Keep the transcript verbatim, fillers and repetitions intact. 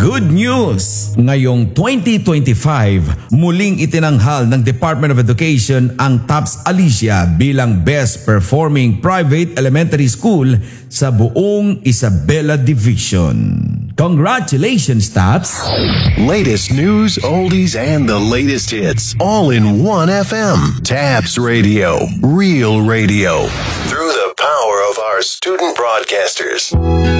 Good news! Ngayong twenty twenty-five, muling itinanghal ng Department of Education ang TAPS Alicia bilang Best Performing Private Elementary School sa buong Isabela Division. Congratulations, TAPS! Latest news, oldies, and the latest hits, all in one F M. TAPS Radio, real radio. Through the power of our student broadcasters.